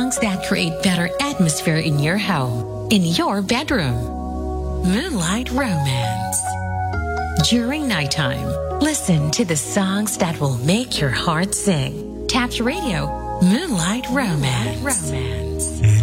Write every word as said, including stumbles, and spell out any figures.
songs that create better atmosphere in your home, in your bedroom. Moonlight Romance. During nighttime, listen to the songs that will make your heart sing. Taps Radio, Moonlight Romance. Romance.